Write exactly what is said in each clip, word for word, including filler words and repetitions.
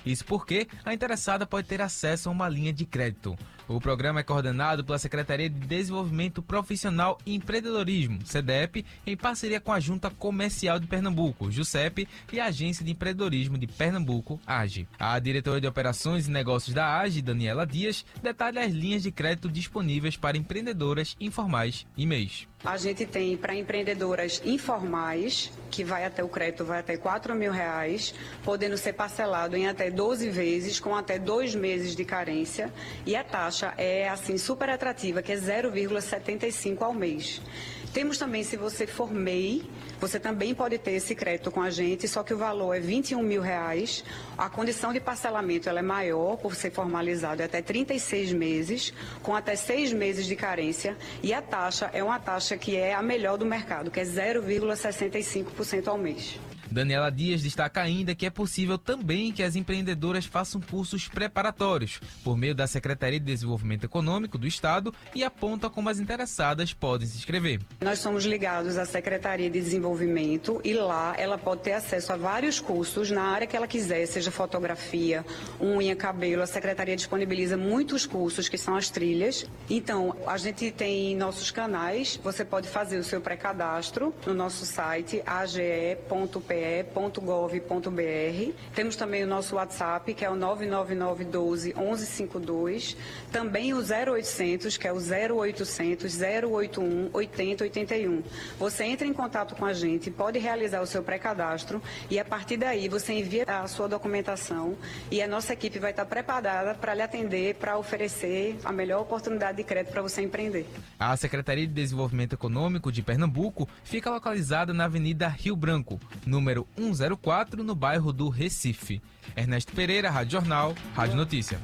Isso porque a interessada pode ter acesso a uma linha de crédito. O programa é coordenado pela Secretaria de Desenvolvimento Profissional e Empreendedorismo, SEDEP, em parceria com a Junta Comercial de Pernambuco, JUSEP, e a Agência de Empreendedorismo de Pernambuco, AGE. A diretora de Operações e Negócios da AGE, Daniela Dias, detalha as linhas de crédito disponíveis para empreendedoras informais e M E Is. A gente tem para empreendedoras informais, que vai até o crédito vai até quatro mil reais, podendo ser parcelado em até doze vezes, com até dois meses de carência, e a taxa é assim super atrativa, que é zero vírgula setenta e cinco ao mês. Temos também, se você for M E I, você também pode ter esse crédito com a gente, só que o valor é vinte e um mil reais. A condição de parcelamento ela é maior, por ser formalizado, é até trinta e seis meses, com até seis meses de carência. E a taxa é uma taxa que é a melhor do mercado, que é zero vírgula sessenta e cinco por cento ao mês. Daniela Dias destaca ainda que é possível também que as empreendedoras façam cursos preparatórios por meio da Secretaria de Desenvolvimento Econômico do Estado e aponta como as interessadas podem se inscrever. Nós somos ligados à Secretaria de Desenvolvimento e lá ela pode ter acesso a vários cursos na área que ela quiser, seja fotografia, unha, cabelo. A Secretaria disponibiliza muitos cursos que são as trilhas. Então, a gente tem nossos canais, você pode fazer o seu pré-cadastro no nosso site a g e ponto p e ponto gov ponto b r. Temos também o nosso WhatsApp, que é o nove nove nove um dois um um cinco dois. Também o zero oitocentos, que é o zero oitocentos, zero oito um, oitenta, oitenta e um. Você entra em contato com a gente, pode realizar o seu pré-cadastro e a partir daí você envia a sua documentação e a nossa equipe vai estar preparada para lhe atender, para oferecer a melhor oportunidade de crédito para você empreender. A Secretaria de Desenvolvimento Econômico de Pernambuco fica localizada na Avenida Rio Branco, número número cento e quatro, no bairro do Recife. Ernesto Pereira, Rádio Jornal, Rádio Notícia.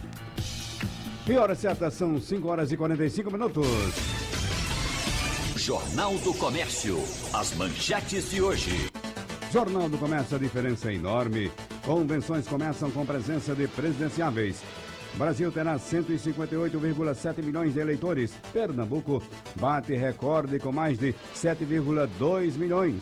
E hora certa são cinco horas e quarenta e cinco minutos. Jornal do Comércio. As manchetes de hoje. Jornal do Comércio, a diferença é enorme. Convenções começam com presença de presidenciáveis. Brasil terá cento e cinquenta e oito vírgula sete milhões de eleitores. Pernambuco bate recorde com mais de sete vírgula dois milhões.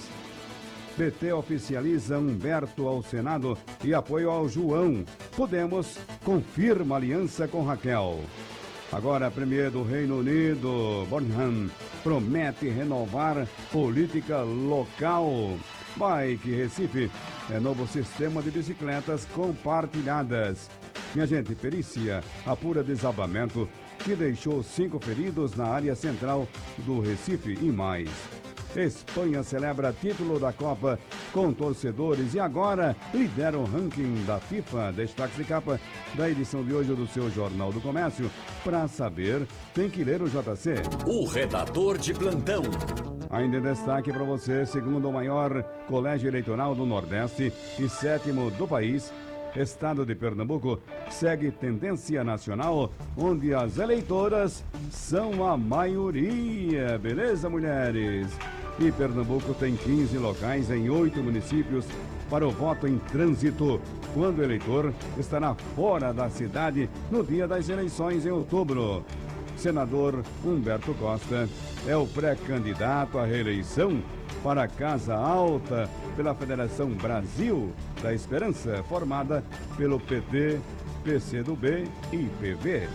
P T oficializa Humberto ao Senado e apoio ao João. Podemos confirma aliança com Raquel. Agora, a premier do Reino Unido, Bonham, promete renovar política local. Bike Recife é novo sistema de bicicletas compartilhadas. Minha gente, perícia apura desabamento que deixou cinco feridos na área central do Recife e mais. Espanha celebra título da Copa com torcedores e agora lidera o ranking da FIFA. Destaque de capa da edição de hoje do seu Jornal do Comércio. Para saber, tem que ler o J C. O redator de plantão. Ainda em destaque para você, segundo o maior colégio eleitoral do Nordeste e sétimo do país, Estado de Pernambuco segue tendência nacional, onde as eleitoras são a maioria. Beleza, mulheres? E Pernambuco tem quinze locais em oito municípios para o voto em trânsito, quando o eleitor estará fora da cidade no dia das eleições em outubro. Senador Humberto Costa é o pré-candidato à reeleição para a Casa Alta pela Federação Brasil da Esperança, formada pelo P T, P C do B e P V.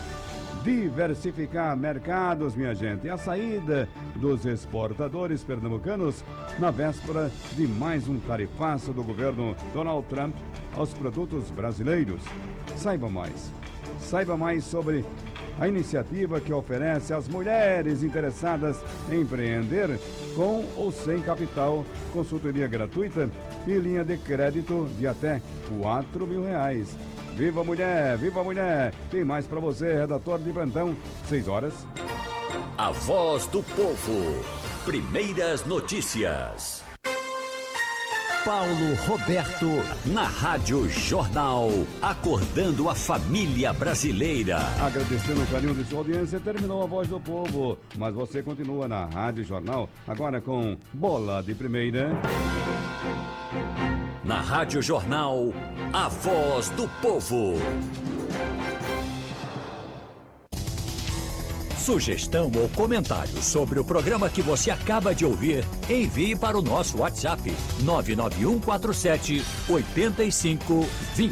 Diversificar mercados, minha gente. A saída dos exportadores pernambucanos na véspera de mais um tarifaço do governo Donald Trump aos produtos brasileiros. Saiba mais. Saiba mais sobre a iniciativa que oferece às mulheres interessadas em empreender com ou sem capital, consultoria gratuita e linha de crédito de até quatro mil reais. Viva mulher, viva mulher! Tem mais para você, redator de plantão, seis horas. A voz do povo. Primeiras notícias. Paulo Roberto, na Rádio Jornal, acordando a família brasileira. Agradecendo o carinho de sua audiência, terminou a Voz do Povo, mas você continua na Rádio Jornal, agora com Bola de Primeira. Na Rádio Jornal, a Voz do Povo. Sugestão ou comentário sobre o programa que você acaba de ouvir, envie para o nosso WhatsApp nove nove um quatro sete oito cinco dois